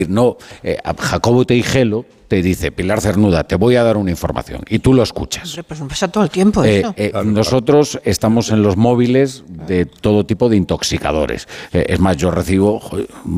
No, Jacobo Teijelo te dice, Pilar Cernuda, te voy a dar una información, y tú lo escuchas. Hombre, pues no pasa todo el tiempo eso. Nosotros estamos en los móviles de todo tipo de intoxicadores. Es más, yo recibo